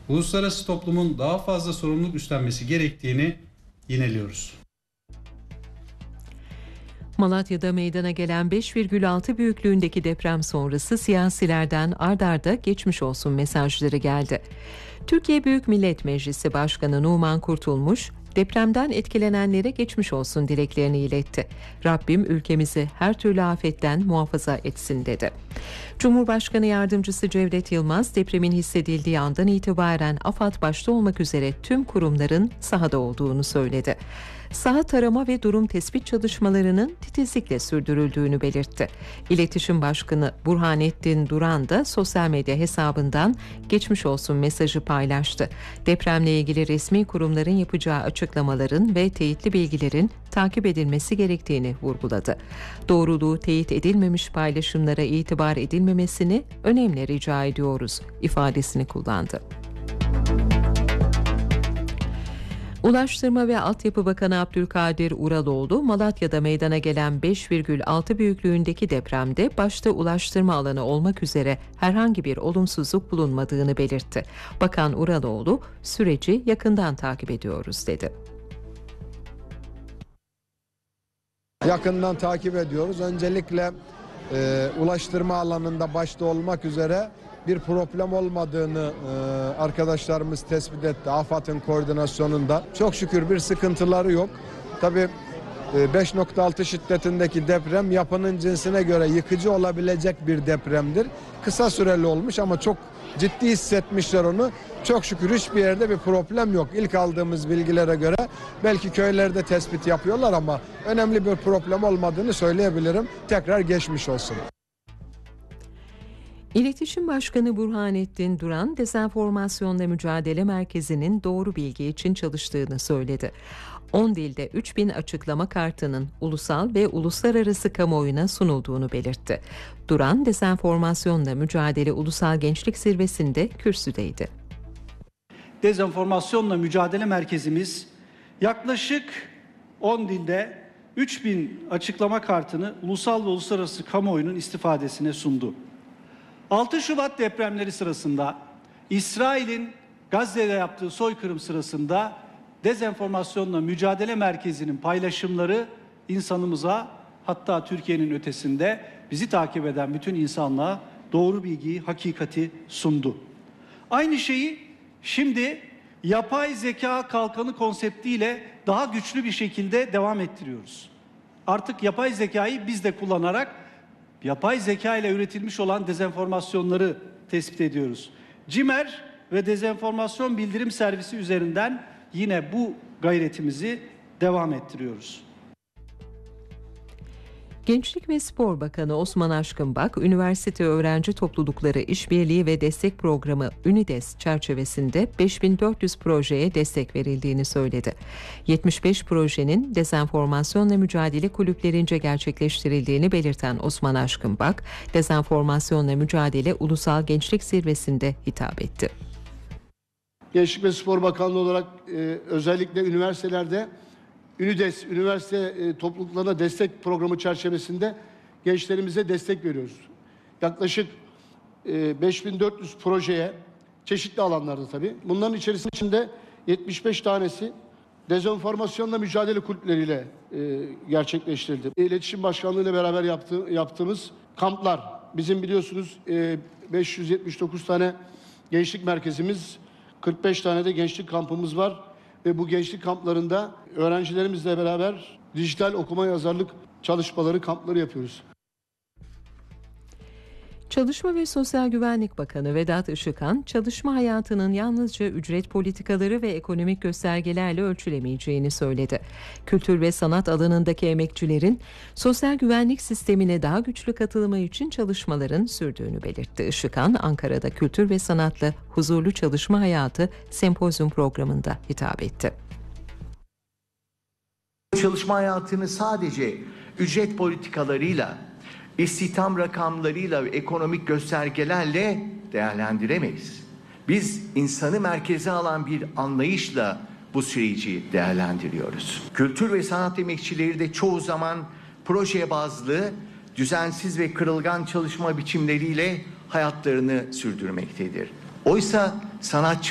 uluslararası toplumun daha fazla sorumluluk üstlenmesi gerektiğini yineliyoruz. Malatya'da meydana gelen 5,6 büyüklüğündeki deprem sonrası siyasilerden ard arda geçmiş olsun mesajları geldi. Türkiye Büyük Millet Meclisi Başkanı Numan Kurtulmuş, depremden etkilenenlere geçmiş olsun dileklerini iletti. Rabbim ülkemizi her türlü afetten muhafaza etsin dedi. Cumhurbaşkanı Yardımcısı Cevdet Yılmaz, depremin hissedildiği andan itibaren AFAD başta olmak üzere tüm kurumların sahada olduğunu söyledi. Saha tarama ve durum tespit çalışmalarının titizlikle sürdürüldüğünü belirtti. İletişim Başkanı Burhanettin Duran da sosyal medya hesabından geçmiş olsun mesajı paylaştı. Depremle ilgili resmi kurumların yapacağı açıklamaların ve teyitli bilgilerin takip edilmesi gerektiğini vurguladı. Doğruluğu teyit edilmemiş paylaşımlara itibar edilmemesini önemli rica ediyoruz ifadesini kullandı. Ulaştırma ve Altyapı Bakanı Abdülkadir Uraloğlu, Malatya'da meydana gelen 5,6 büyüklüğündeki depremde başta ulaştırma alanı olmak üzere herhangi bir olumsuzluk bulunmadığını belirtti. Bakan Uraloğlu, süreci yakından takip ediyoruz dedi. Yakından takip ediyoruz. Öncelikle ulaştırma alanında başta olmak üzere bir problem olmadığını arkadaşlarımız tespit etti. AFAD'ın koordinasyonunda. Çok şükür bir sıkıntıları yok. Tabii 5.6 şiddetindeki deprem yapının cinsine göre yıkıcı olabilecek bir depremdir. Kısa süreli olmuş ama çok ciddi hissetmişler onu. Çok şükür hiçbir yerde bir problem yok. İlk aldığımız bilgilere göre belki köylerde tespit yapıyorlar ama önemli bir problem olmadığını söyleyebilirim. Tekrar geçmiş olsun. İletişim Başkanı Burhanettin Duran, Dezenformasyonla Mücadele Merkezi'nin doğru bilgi için çalıştığını söyledi. 10 dilde 3000 açıklama kartının ulusal ve uluslararası kamuoyuna sunulduğunu belirtti. Duran, Dezenformasyonla Mücadele Ulusal Gençlik Zirvesi'nde kürsüdeydi. Dezenformasyonla Mücadele Merkezimiz yaklaşık 10 dilde 3000 açıklama kartını ulusal ve uluslararası kamuoyunun istifadesine sundu. 6 Şubat depremleri sırasında İsrail'in Gazze'de yaptığı soykırım sırasında Dezenformasyonla Mücadele Merkezi'nin paylaşımları insanımıza, hatta Türkiye'nin ötesinde bizi takip eden bütün insanlığa doğru bilgiyi, hakikati sundu. Aynı şeyi şimdi yapay zeka kalkanı konseptiyle daha güçlü bir şekilde devam ettiriyoruz. Artık yapay zekayı biz de kullanarak yapay zeka ile üretilmiş olan dezenformasyonları tespit ediyoruz. CİMER ve Dezenformasyon Bildirim Servisi üzerinden yine bu gayretimizi devam ettiriyoruz. Gençlik ve Spor Bakanı Osman Aşkınbak, üniversite öğrenci toplulukları işbirliği ve destek programı UNİDES çerçevesinde 5400 projeye destek verildiğini söyledi. 75 projenin dezenformasyonla mücadele kulüplerince gerçekleştirildiğini belirten Osman Aşkınbak, Dezenformasyonla Mücadele Ulusal Gençlik Zirvesi'nde hitap etti. Gençlik ve Spor Bakanlığı olarak özellikle üniversitelerde UNİDES, üniversite topluluklarına destek programı çerçevesinde gençlerimize destek veriyoruz. Yaklaşık 5400 projeye, çeşitli alanlarda tabii. Bunların içerisinde 75 tanesi dezenformasyonla mücadele kulüpleriyle gerçekleştirildi. İletişim Başkanlığı ile beraber yaptığımız kamplar. Bizim biliyorsunuz 579 tane gençlik merkezimiz, 45 tane de gençlik kampımız var. Ve bu gençlik kamplarında öğrencilerimizle beraber dijital okuma yazarlık çalışmaları, kampları yapıyoruz. Çalışma ve Sosyal Güvenlik Bakanı Vedat Işıkhan, çalışma hayatının yalnızca ücret politikaları ve ekonomik göstergelerle ölçülemeyeceğini söyledi. Kültür ve sanat alanındaki emekçilerin sosyal güvenlik sistemine daha güçlü katılımı için çalışmaların sürdüğünü belirtti. Işıkhan, Ankara'da Kültür ve Sanatla Huzurlu Çalışma Hayatı sempozyum programında hitap etti. Çalışma hayatını sadece ücret politikalarıyla, istihdam rakamlarıyla ve ekonomik göstergelerle değerlendiremeyiz. Biz insanı merkeze alan bir anlayışla bu süreci değerlendiriyoruz. Kültür ve sanat emekçileri de çoğu zaman proje bazlı, düzensiz ve kırılgan çalışma biçimleriyle hayatlarını sürdürmektedir. Oysa sanatçı